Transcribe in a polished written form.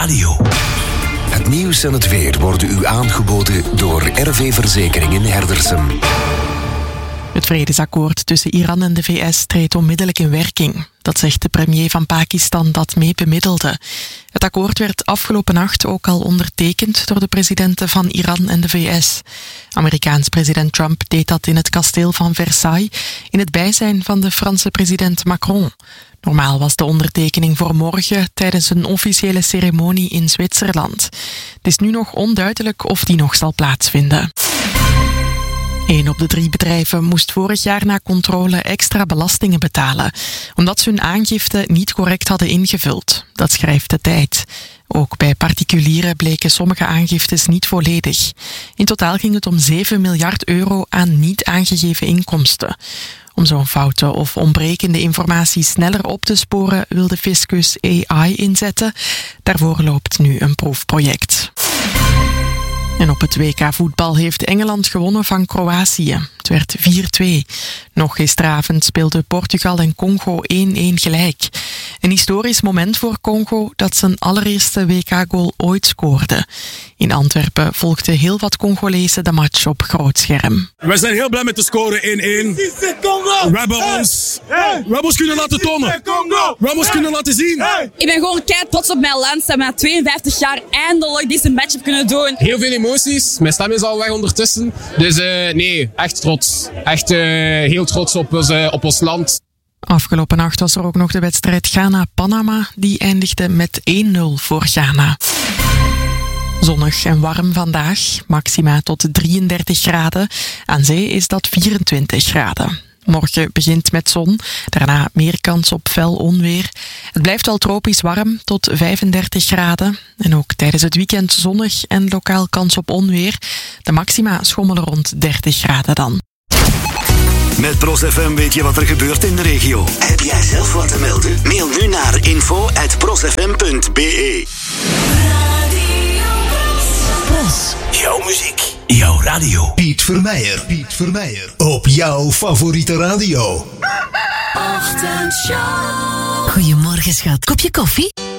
radio. Het nieuws en het weer worden u aangeboden door RV Verzekeringen Herdersum. Het vredesakkoord tussen Iran en de VS treedt onmiddellijk in werking. Dat zegt de premier van Pakistan dat mee bemiddelde. Het akkoord werd afgelopen nacht ook al ondertekend door de presidenten van Iran en de VS. Amerikaans president Trump deed dat in het kasteel van Versailles in het bijzijn van de Franse president Macron. Normaal was de ondertekening voor morgen tijdens een officiële ceremonie in Zwitserland. Het is nu nog onduidelijk of die nog zal plaatsvinden. 1 op de 3 bedrijven moest vorig jaar na controle extra belastingen betalen, omdat ze hun aangifte niet correct hadden ingevuld. Dat schrijft de Tijd. Ook bij particulieren bleken sommige aangiftes niet volledig. In totaal ging het om 7 miljard euro aan niet aangegeven inkomsten. Om zo'n foute of ontbrekende informatie sneller op te sporen wil de fiscus AI inzetten. Daarvoor loopt nu een proefproject. En op het WK voetbal heeft Engeland gewonnen van Kroatië. Het werd 4-2. Nog gisteravond speelden Portugal en Congo 1-1 gelijk. Een historisch moment voor Congo dat zijn allereerste WK-goal ooit scoorde. In Antwerpen volgden heel wat Congolezen de match op groot scherm. We zijn heel blij met de score 1-1. We hebben ons kunnen laten tonen. We hebben ons kunnen laten zien. Ik ben gewoon kei trots op mijn land dat we na 52 jaar eindelijk deze match hebben kunnen doen. Heel veel emoties. Mijn stem is al weg ondertussen. Dus nee, echt trots. Echt heel trots op ons land. Afgelopen nacht was er ook nog de wedstrijd Ghana-Panama. Die eindigde met 1-0 voor Ghana. Zonnig en warm vandaag. Maxima tot 33 graden. Aan zee is dat 24 graden. Morgen begint met zon, daarna meer kans op fel onweer. Het blijft wel tropisch warm, tot 35 graden. En ook tijdens het weekend zonnig en lokaal kans op onweer. De maxima schommelen rond 30 graden dan. Met Pros FM weet je wat er gebeurt in de regio. Heb jij zelf wat te melden? Mail nu naar info@prosfm.be. Pros. Jouw muziek. Jouw radio. Piet Vermeijer. Op jouw favoriete radio. Ochtendshow. Goedemorgen, schat. Kopje koffie?